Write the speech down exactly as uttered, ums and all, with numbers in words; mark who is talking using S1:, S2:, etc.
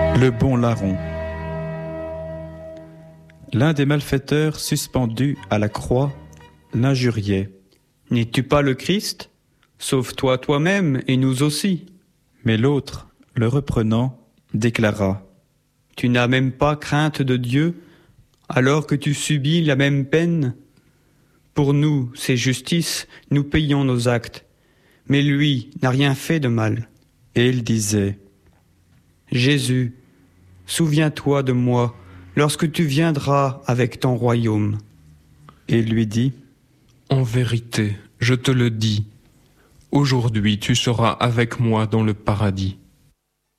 S1: Le bon larron. L'un des malfaiteurs suspendus à la croix l'injuriait.
S2: « N'es-tu pas le Christ ? Sauve-toi toi-même et nous aussi. »
S1: Mais l'autre, le reprenant, déclara.
S2: « Tu n'as même pas crainte de Dieu, alors que tu subis la même peine ? Pour nous, c'est justice, nous payons nos actes. Mais lui n'a rien fait de mal. »
S1: Et il disait.
S2: « Jésus, souviens-toi de moi lorsque tu viendras avec ton royaume. »
S1: Et il lui dit.
S3: En vérité, je te le dis, aujourd'hui tu seras avec moi dans le paradis.